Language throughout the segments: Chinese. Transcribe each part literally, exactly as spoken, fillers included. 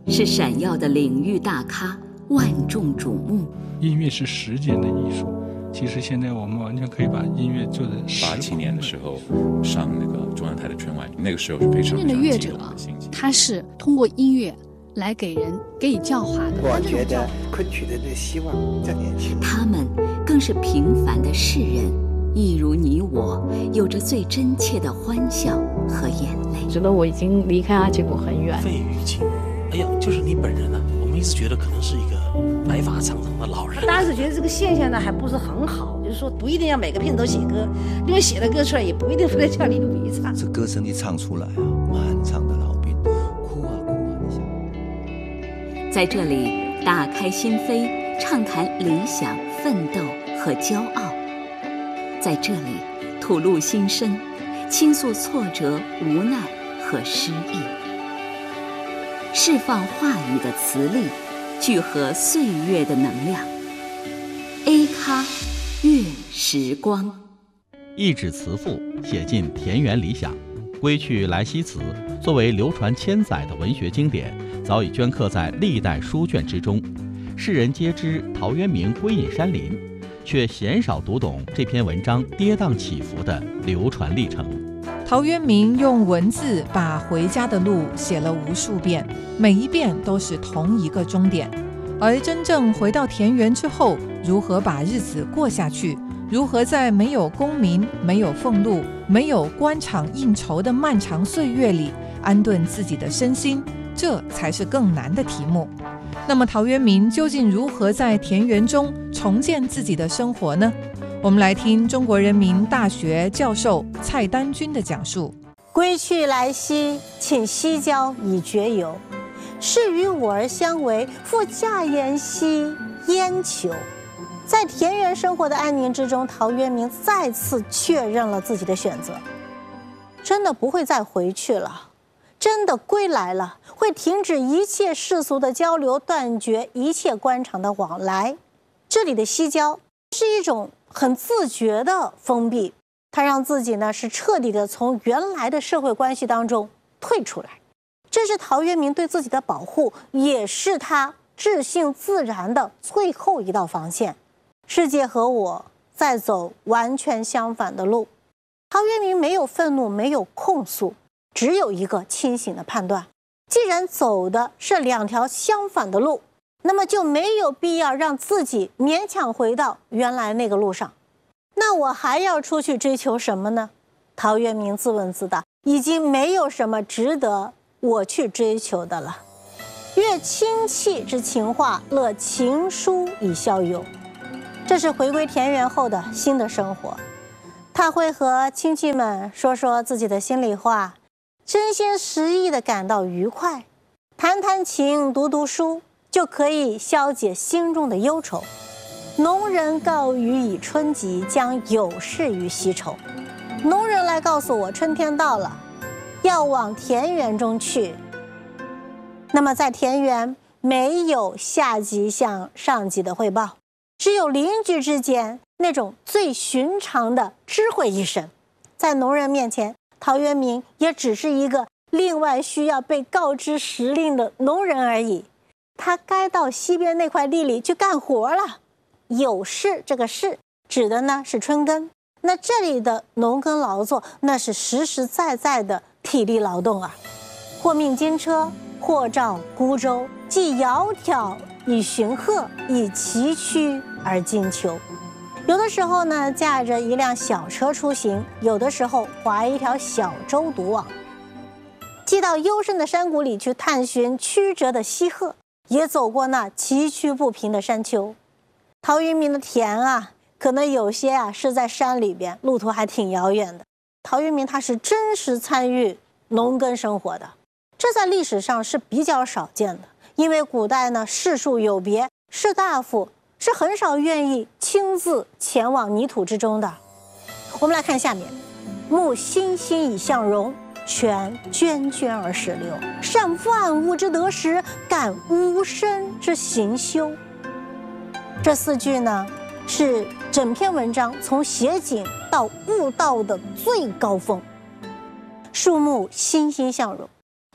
是闪耀的领域大咖，万众瞩目。 音乐是时间的艺术，其实现在我们完全可以把音乐做的。 八七年的时候上那个中央台的春晚，那个时候是非常非常音乐的乐者，他是通过音乐来给人给予教化的。 我觉得昆曲的这希望在年轻人， 他们更是平凡的世人，一如你我，有着最真切的欢笑和眼泪。 觉得我已经离开阿基谷很远。 费玉清，哎呀，就是你本人呢、啊。我们一直觉得可能是一个白发苍苍的老人。 当时觉得这个现象呢还不是很好，就是说不一定要每个片都写歌，因为写的歌出来也不一定非得叫李鲁一唱。 这歌声一唱出来啊，满场的老兵哭啊哭啊，你想。 在这里打开心扉，畅谈理想、奋斗和骄傲。在这里吐露心声，倾诉挫折、无奈和失意。释放话语的磁力，聚合岁月的能量。A 咖月时光， 一纸词赋写尽田园理想，归去来兮辞作为流传千载的文学经典，早已镌刻在历代书卷之中。世人皆知陶渊明归隐山林，却鲜少读懂这篇文章跌宕起伏的流传历程。 陶渊明用文字把回家的路写了无数遍，每一遍都是同一个终点。而真正回到田园之后，如何把日子过下去，如何在没有功名、没有俸禄、没有官场应酬的漫长岁月里安顿自己的身心，这才是更难的题目。那么陶渊明究竟如何在田园中重建自己的生活呢？我们来听中国人民大学教授蔡丹君的讲述。 归去来兮，请西郊以绝游。是与我而相违，复驾言兮焉求？在田园生活的安宁之中，陶渊明再次确认了自己的选择。真的不会再回去了，真的归来了，会停止一切世俗的交流，断绝一切官场的往来。这里的西郊是一种很自觉的封闭，他让自己呢是彻底的从原来的社会关系当中退出来。这是陶渊明对自己的保护，也是他至性自然的最后一道防线。世界和我在走完全相反的路。陶渊明没有愤怒，没有控诉，只有一个清醒的判断。既然走的是两条相反的路，那么就没有必要让自己勉强回到原来那个路上。那我还要出去追求什么呢？陶渊明自问自答，已经没有什么值得我去追求的了。阅亲戚之情话，乐情书以消忧。这是回归田园后的新的生活。他会和亲戚们说说自己的心里话，真心实意地感到愉快，弹弹琴，读读书，就可以消解心中的忧愁。农人告余以春及，将有事于西畴。农人来告诉我春天到了，要往田园中去。那么在田园没有下级向上级的汇报，只有邻居之间那种最寻常的知会一声。在农人面前，陶渊明也只是一个另外需要被告知时令的农人而已。他该到西边那块地里去干活了。有事，这个事指的呢是春耕，那这里的农耕劳作，那是实实在在的体力劳动啊。或命金车，或召孤舟，既窈窕以驯鹤，以崎岖而经丘。有的时候呢，驾着一辆小车出行，有的时候划一条小舟独往，既到幽深的山谷里去探寻曲折的溪壑，也走过那崎岖不平的山丘。陶渊明的田啊，可能有些啊是在山里边，路途还挺遥远的。陶渊明他是真实参与农耕生活的，这在历史上是比较少见的。因为古代呢士庶有别，士大夫是很少愿意亲自前往泥土之中的。我们来看下面，慕欣欣以向荣，泉涓涓而始流，善万物之得时，感吾生之行休。这四句呢是整篇文章从写景到悟道的最高峰。树木欣欣向荣，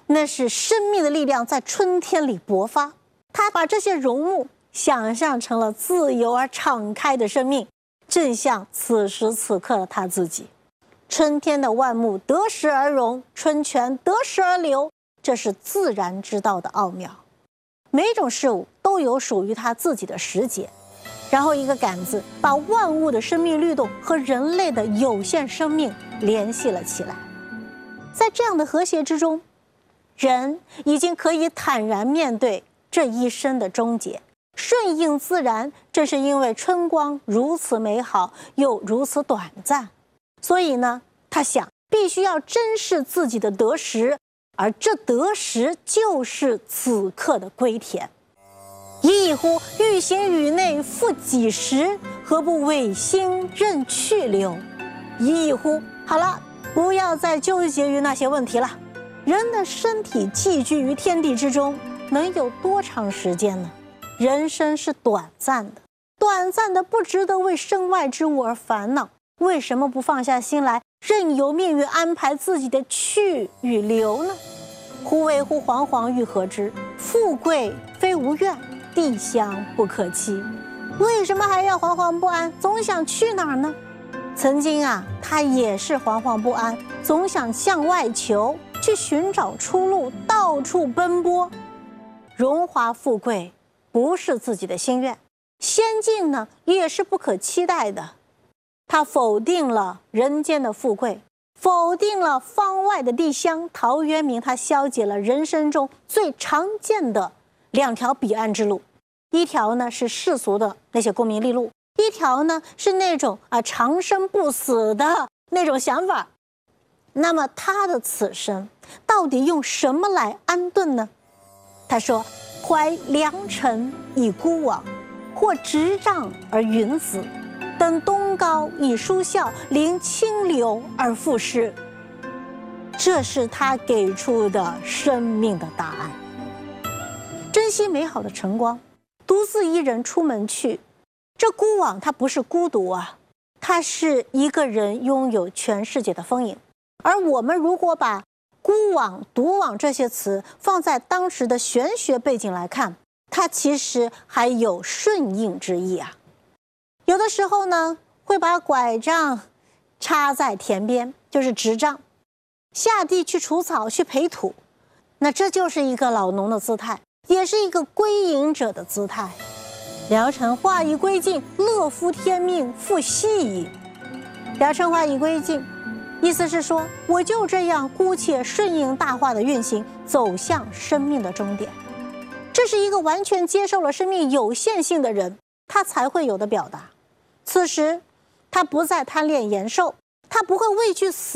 那是生命的力量在春天里勃发。他把这些荣目想象成了自由而敞开的生命，正像此时此刻的他自己。春天的万物得时而荣，春泉得时而流，这是自然之道的奥妙。每种事物都有属于它自己的时节，然后一个杆子把万物的生命律动和人类的有限生命联系了起来。在这样的和谐之中，人已经可以坦然面对这一生的终结，顺应自然。正是因为春光如此美好又如此短暂，所以呢，他想必须要珍视自己的得时，而这得时就是此刻的归田。一乎欲行宇内复几时，何不委心任去留？一乎，好了，不要再纠结于那些问题了。人的身体寄居于天地之中，能有多长时间呢？人生是短暂的，短暂的不值得为身外之物而烦恼。为什么不放下心来，任由命运安排自己的去与留呢？忽为乎惶惶欲何之？富贵非无怨，地香不可欺。为什么还要惶惶不安，总想去哪儿呢？曾经啊，他也是惶惶不安，总想向外求，去寻找出路，到处奔波。荣华富贵不是自己的心愿，仙境呢也是不可期待的。他否定了人间的富贵，否定了方外的地香。陶渊明他消解了人生中最常见的两条彼岸之路，一条呢是世俗的那些功名利禄，一条呢是那种啊长生不死的那种想法。那么他的此生到底用什么来安顿呢？他说：怀良辰以孤往，或执杖而云死，登东皋以舒啸，临清流而赋诗。这是他给出的生命的答案。珍惜美好的晨光，独自一人出门去。这孤往它不是孤独啊，它是一个人拥有全世界的丰盈。而我们如果把孤往、独往这些词放在当时的玄学背景来看，它其实还有顺应之意啊。有的时候呢，会把拐杖插在田边，就是执杖，下地去除草、去培土，那这就是一个老农的姿态，也是一个归隐者的姿态。聊城化以归尽，乐夫天命复息矣。聊城化以归尽，意思是说，我就这样姑且顺应大化的运行，走向生命的终点。这是一个完全接受了生命有限性的人，他才会有的表达。此时，他不再贪恋延寿，他不会畏惧死